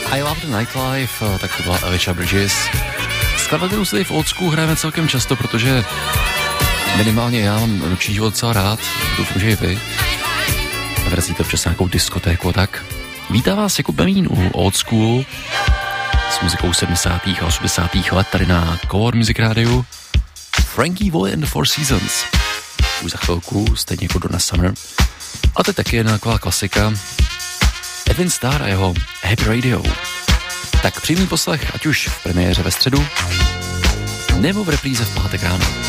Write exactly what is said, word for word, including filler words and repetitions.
I Love the Nightlife, tak to byla Alicia Bridges. Skladba, kterou si tady v Old School hrajeme celkem často, protože minimálně já mám noční život docela rád, doufám, že i vy. Vrazíte občas nějakou diskotéku, tak. Vítá vás Jakub Bemín u Old School s muzikou sedmdesátých a osmdesátých let tady na Core Music Radio. Frankie Valli and the Four Seasons. Už za chvilku, stejně jako Donna Summer. A to je taky jedna taková klasika. Edwin Starr a jeho Happy Radio. Tak přímý poslech, ať už v premiéře ve středu, nebo v repríze v pátek ráno.